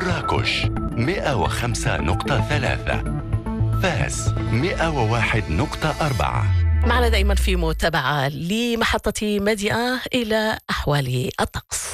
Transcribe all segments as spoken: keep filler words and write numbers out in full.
مراكش مئة وخمسة نقطة ثلاثة، فاس مئة وواحد نقطة أربعة. معنا دائما في متابعة لمحطة مديئة إلى أحوال الطقس.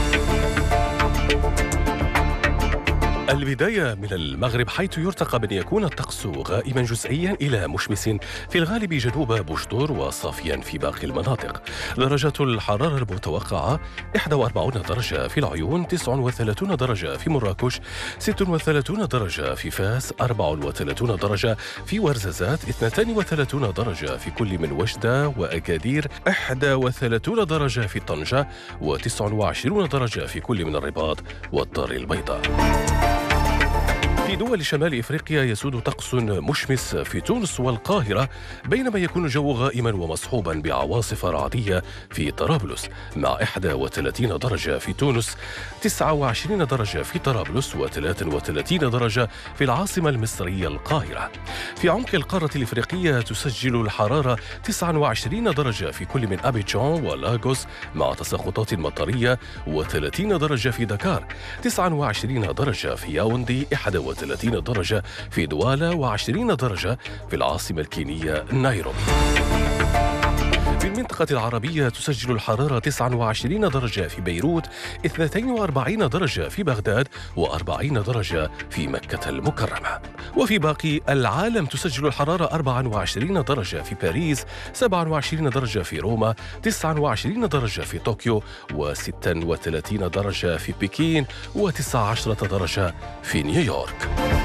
البداية من المغرب، حيث يرتقى بأن يكون الطقس غائما جزئيا إلى مشمس في الغالب جنوب بوجدور وصافيا في باقي المناطق. درجات الحرارة المتوقعة واحد وأربعين درجة في العيون، تسعة وثلاثين درجة في مراكش، ستة وثلاثين درجة في فاس، أربعة وثلاثين درجة في ورزازات، اثنين وثلاثين درجة في كل من وجدة وأكادير، واحد وثلاثين درجة في طنجة، وتسعة وعشرين درجة في كل من الرباط والدار البيضاء. في دول شمال إفريقيا يسود طقس مشمس في تونس والقاهرة، بينما يكون الجو غائما ومصحوبا بعواصف رعدية في طرابلس، مع واحد وثلاثين درجة في تونس، تسعة وعشرين درجة في طرابلس، وثلاثة وثلاثين درجة في العاصمة المصرية القاهرة. في عمق القارة الإفريقية تسجل الحرارة تسعة وعشرين درجة في كل من أبيجان ولاغوس، مع تساقطات مطرية، وثلاثين درجة في دكار، تسعة وعشرين درجة في ياوندي، واحد وثلاثين درجة في دوالا، وعشرين درجة في العاصمة الكينية نيروبي. في المنطقة العربية تسجل الحرارة تسعة وعشرين درجة في بيروت، اثنين وأربعين درجة في بغداد، وأربعين درجة في مكة المكرمة. وفي باقي العالم تسجل الحرارة أربعة وعشرين درجة في باريس، سبعة وعشرين درجة في روما، تسعة وعشرين درجة في طوكيو، وستة وثلاثين درجة في بكين، وتسعة عشر درجة في نيويورك.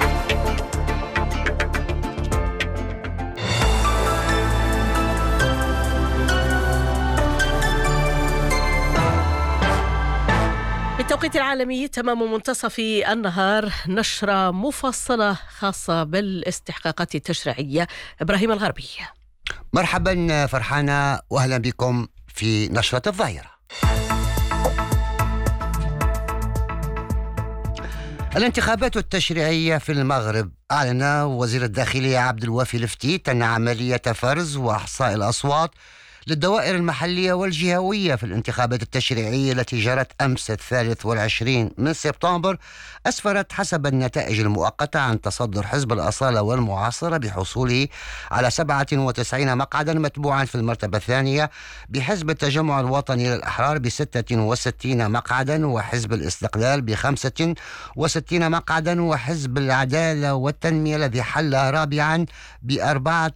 بالتوقيت العالمي تمام منتصف النهار، نشرة مفصلة خاصة بالاستحقاقات التشريعية. إبراهيم الغربي. مرحبا فرحانة، وأهلا بكم في نشرة الظاهرة. الانتخابات التشريعية في المغرب. أعلن وزير الداخلية عبد الوافي الفتيت أن عملية فرز وإحصاء الأصوات للدوائر المحلية والجهوية في الانتخابات التشريعية التي جرت أمس الثالث والعشرين من سبتمبر أسفرت حسب النتائج المؤقتة عن تصدر حزب الأصالة والمعاصرة بحصوله على سبعة وتسعين مقعدا، متبوعا في المرتبة الثانية بحزب التجمع الوطني للأحرار بستة وستين مقعدا، وحزب الاستقلال بخمسة وستين مقعدا، وحزب العدالة والتنمية الذي حل رابعا بأربعة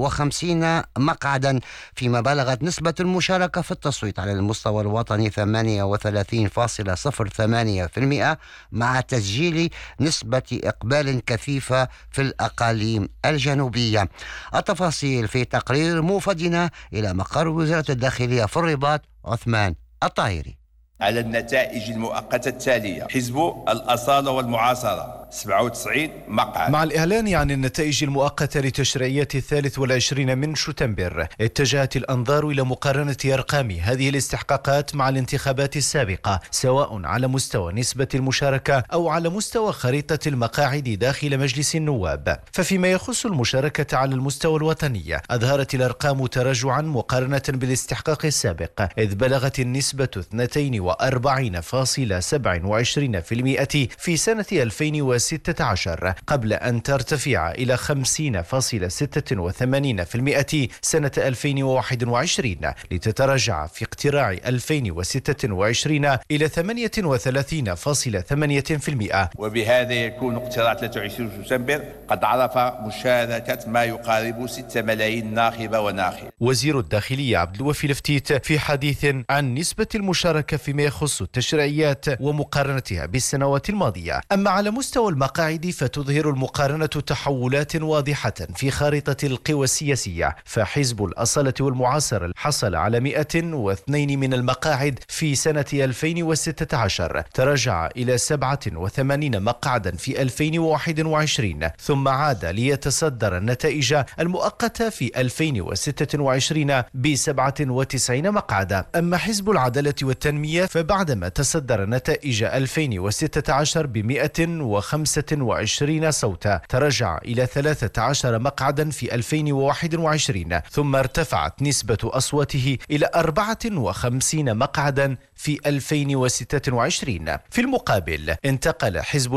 وخمسين مقعدا، فيما بلغت نسبة المشاركة في التصويت على المستوى الوطني ثمانية وثلاثين فاصلة صفر ثمانية بالمئة، مع تسجيل نسبة إقبال كثيفة في الأقاليم الجنوبية. التفاصيل في تقرير موفدنا إلى مقر وزارة الداخلية في الرباط، عثمان الطاهري. على النتائج المؤقتة التالية: حزب الأصالة والمعاصرة سبعة وتسعين مقعد. مع الإعلان عن النتائج المؤقتة لتشريعية الثالث والعشرين من شتنبر، اتجهت الأنظار إلى مقارنة أرقام هذه الاستحقاقات مع الانتخابات السابقة، سواء على مستوى نسبة المشاركة أو على مستوى خريطة المقاعد داخل مجلس النواب. ففيما يخص المشاركة على المستوى الوطني، أظهرت الأرقام تراجعا مقارنة بالاستحقاق السابق، إذ بلغت النسبة اثنين وأربعين فاصلة سبعة وعشرين بالمئة في سنة ألفين وستة عشر، قبل أن ترتفع إلى خمسين فاصلة ستة وثمانين بالمئة سنة ألفين وواحد وعشرين، لتتراجع في اقتراع ألفين وستة وعشرين إلى ثمانية وثلاثين فاصلة ثمانية بالمئة. وبهذا يكون اقتراع ثلاثة وعشرين شتنبر قد عرف مشاركة ما يقارب ستة ملايين ناخبة وناخب. وزير الداخلية عبد الوافي الفتيت في حديث عن نسبة المشاركة فيما يخص التشريعيات ومقارنتها بالسنوات الماضية. أما على مستوى المقاعد فتظهر المقارنة تحولات واضحة في خارطة القوى السياسية، فحزب الأصالة والمعاصرة حصل على مئة واثنين من المقاعد في سنة ألفين وستة عشر، تراجع إلى سبعة وثمانين مقعدا في ألفين وواحد وعشرين، ثم عاد ليتصدر النتائج المؤقتة في ألفين وستة وعشرين بسبعة وتسعين مقعدا. أما حزب العدالة والتنمية فبعدما تصدر نتائج ألفين وستة عشر بمئة وخمسة وعشرين صوتا، تراجع إلى ثلاثة عشر مقعدا في ألفين وواحد وعشرين، ثم ارتفعت نسبة أصواته إلى أربعة وخمسين مقعدا في ألفين وستة وعشرين. في المقابل انتقل حزب